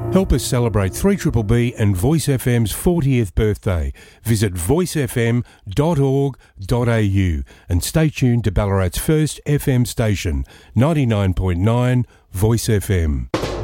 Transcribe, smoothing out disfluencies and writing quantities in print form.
Help us celebrate 3BBB and Voice FM's 40th birthday. Visit voicefm.org.au and stay tuned to Ballarat's first FM station, 99.9 Voice FM.